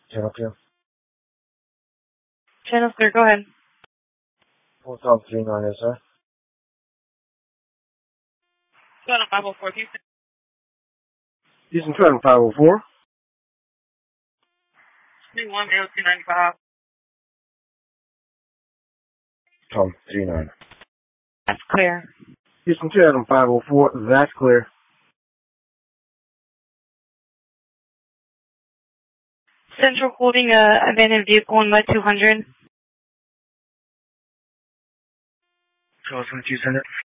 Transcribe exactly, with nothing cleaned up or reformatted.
Channel clear. Channel clear, go ahead. four Tom three nine, yes, sir. Channel five oh four, Houston. Houston Trenton five oh four. three one zero two nine five. Tom three nine. That's clear. Houston Trenton five oh four, that's clear. Central holding a abandoned vehicle in Mud two hundred. Charles two hundred.